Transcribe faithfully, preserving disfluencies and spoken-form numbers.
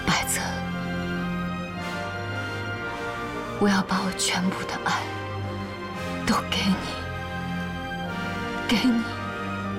白泽，我要把我全部的爱都给你，给你。